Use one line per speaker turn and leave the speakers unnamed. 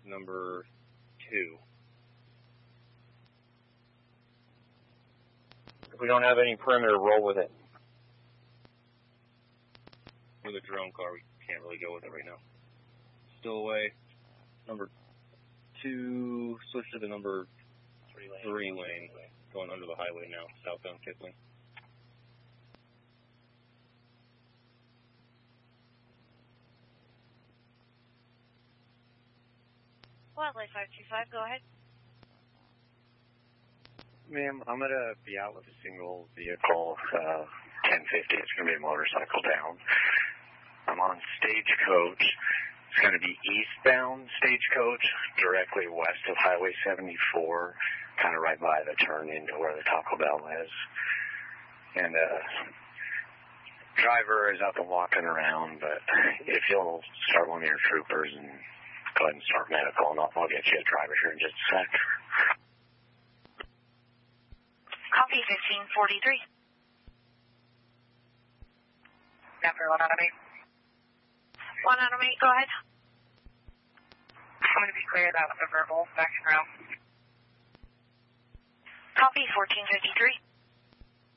number 2. If we don't have any perimeter, roll with it. With a drone car, we can't really go with it right now. Still away. Number 2, switch to the number 3 lane. Going under the highway now, southbound Kipling.
Wildlife 525, go ahead.
Ma'am, I'm going to be out with a single vehicle, 1050. It's going to be a motorcycle down. I'm on Stagecoach. It's going to be eastbound Stagecoach, directly west of Highway 74, kind of right by the turn into where the Taco Bell is. And driver is up and walking around, but if you'll start one of your troopers and go ahead and start medical, and I'll get you a driver here in just a sec.
Copy 1543.
Number 1 out of 8.
1 out of 8, go ahead.
I'm going to be clear that with a verbal back and row.
Copy 1453.